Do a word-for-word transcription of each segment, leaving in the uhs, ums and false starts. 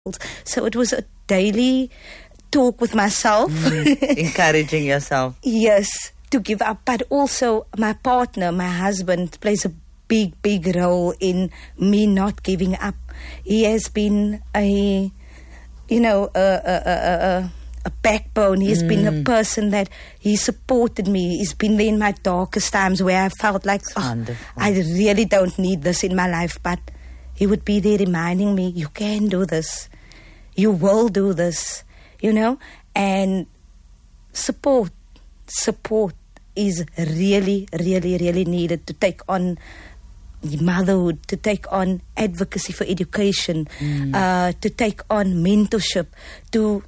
So it was a daily talk with myself. Mm, encouraging yourself. Yes, to give up. But also my partner, my husband, plays a big, big role in me not giving up. He has been a, you know, a, a, a, a, a backbone. He's mm. been a person that he supported me. He's been there in my darkest times where I felt like, oh, I really don't need this in my life. But he would be there reminding me, you can do this. You will do this, you know. And support, support is really, really, really needed to take on motherhood, to take on advocacy for education, mm. uh, to take on mentorship, to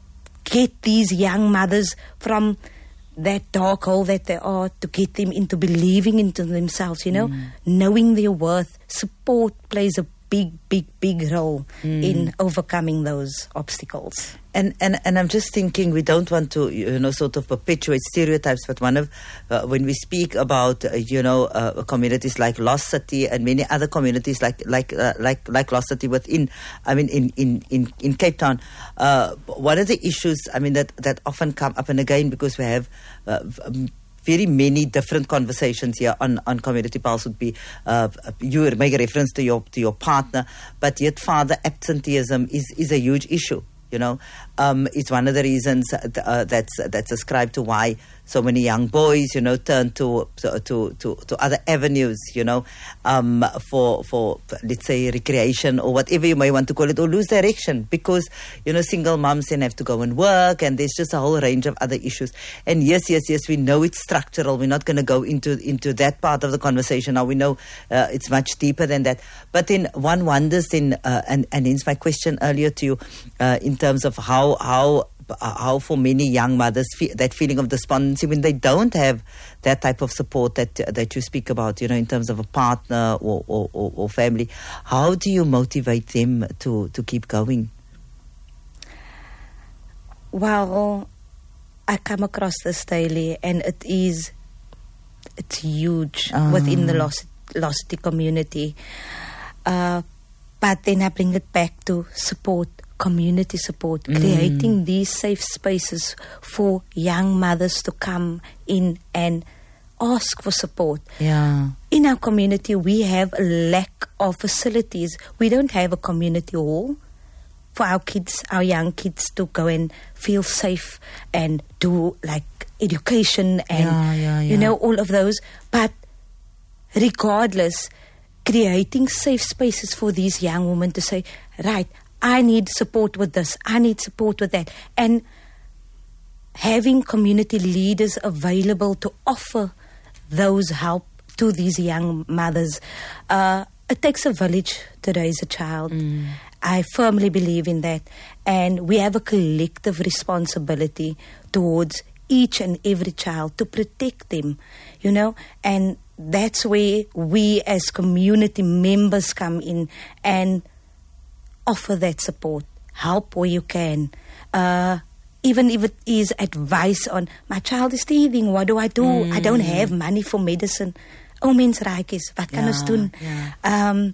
get these young mothers from that dark hole that they are, to get them into believing into themselves, you know, mm. knowing their worth. Support plays a big, big, big role mm. in overcoming those obstacles. And, and and I'm just thinking, we don't want to, you know, sort of perpetuate stereotypes, but one of, uh, when we speak about, uh, you know, uh, communities like Lost City and many other communities like like uh, like like Lost City within, I mean, in in in, in Cape Town, uh, one of the issues, I mean, that that often come up, and again, because we have uh, um, very many different conversations here on, on Community Pulse, would be uh, you make a reference to your to your partner, but yet father absenteeism is is a huge issue. You know, um, it's one of the reasons uh, that's that's ascribed to why so many young boys, you know, turn to to to, to other avenues, you know, um, for for let's say recreation or whatever you may want to call it, or lose direction because, you know, single moms then have to go and work, and there's just a whole range of other issues. And yes, yes, yes, we know it's structural. We're not going to go into into that part of the conversation now. We know uh, it's much deeper than that. But then one wonders, in uh, and and hence my question earlier to you, uh, in terms of how how. how for many young mothers fe- that feeling of despondency when they don't have that type of support that uh, that you speak about, you know, in terms of a partner or, or, or, or family. How do you motivate them to, to keep going? Well, I come across this daily, and it is it's huge uh. within the Lost, Lost City community. Uh, but then I bring it back to support. Community support, mm. creating these safe spaces for young mothers to come in and ask for support. Yeah. In our community, we have a lack of facilities. We don't have a community hall for our kids, our young kids, to go and feel safe and do like education and, yeah, yeah, yeah. you know, all of those. But regardless, creating safe spaces for these young women to say, right, I need support with this, I need support with that. And having community leaders available to offer those help to these young mothers. Uh, it takes a village to raise a child. Mm. I firmly believe in that. And we have a collective responsibility towards each and every child to protect them, you know. And that's where we as community members come in and offer that support, help where you can. Uh, even if it is advice on, my child is teething, what do I do? Mm. I don't have money for medicine. Oh, mens rijk is, wat kan ons doen? Yeah. Um,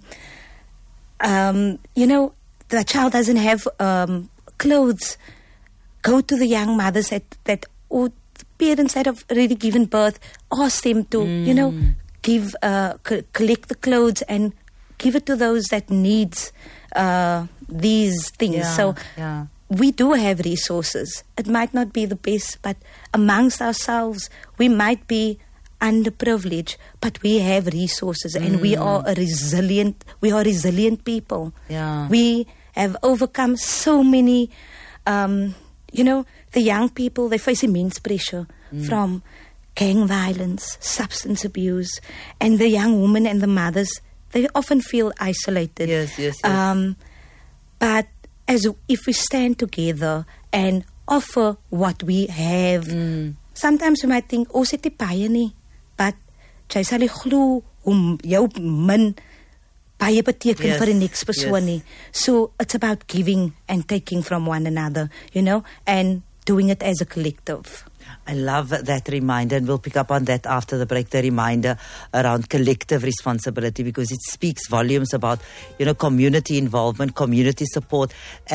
um, you know, the child doesn't have um, clothes. Go to the young mothers that, that or parents that have already given birth, ask them to, mm. you know, give, uh, co- collect the clothes and give it to those that needs uh, these things. Yeah, so yeah. we do have resources. It might not be the best, but amongst ourselves, we might be underprivileged, but we have resources, mm. and we are a resilient. We are resilient people. Yeah. We have overcome so many. Um, you know, the young people, they face immense pressure mm. from gang violence, substance abuse, and the young women and the mothers, they often feel isolated. Yes, yes, yes. Um, but as if we stand together and offer what we have, mm. sometimes we might think, oh, sit die baie nie, but jy sal nie glo hoe jou min baie beteken yes, vir die next persoon nie. yes. So it's about giving and taking from one another, you know, and doing it as a collective. I love that reminder, and we'll pick up on that after the break, the reminder around collective responsibility, because it speaks volumes about, you know, community involvement, community support.